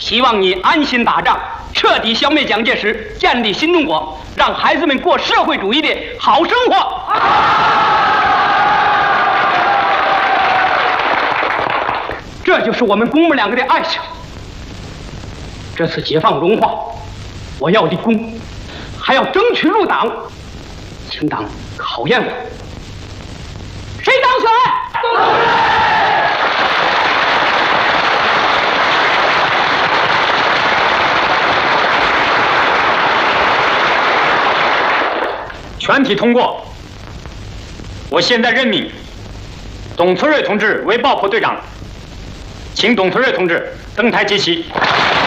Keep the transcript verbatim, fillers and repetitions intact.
希望你安心打仗，彻底消灭蒋介石，建立新中国，让孩子们过社会主义的好生活。这就是我们公母两个的爱情。这次解放融化，我要立功，还要争取入党，请党考验我。谁当选？ 全体通过。我现在任命董存瑞同志为爆破队长，请董存瑞同志登台接旗。